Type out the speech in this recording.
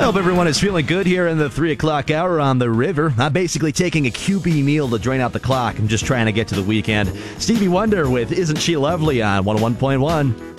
I hope everyone is feeling good here in the 3 o'clock hour on the river. I'm basically taking a QB meal to drain out the clock. I'm just trying to get to the weekend. Stevie Wonder with Isn't She Lovely on 101.1.